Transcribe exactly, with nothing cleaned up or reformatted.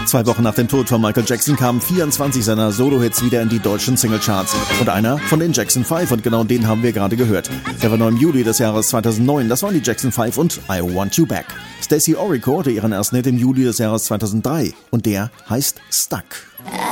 Zwei Wochen nach dem Tod von Michael Jackson kamen vierundzwanzig seiner Solo-Hits wieder in die deutschen Singlecharts. Und einer von den Jackson Five, und genau den haben wir gerade gehört. Der war noch im Juli des Jahres zweitausendneun. Das waren die Jackson Five und I Want You Back. Stacey Orrico hatte ihren ersten Hit im Juli des Jahres zweitausenddrei. Und der heißt Stuck.